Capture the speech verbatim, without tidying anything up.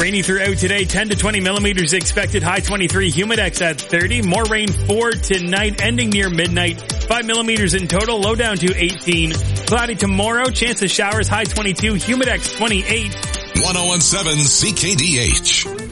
Rainy throughout today, ten to twenty millimeters expected, high twenty-three, Humidex at thirty. More rain for tonight, ending near midnight. five millimeters in total, low down to eighteen. Cloudy tomorrow, chance of showers, high twenty-two, Humidex twenty-eight. one oh one seven C K D H.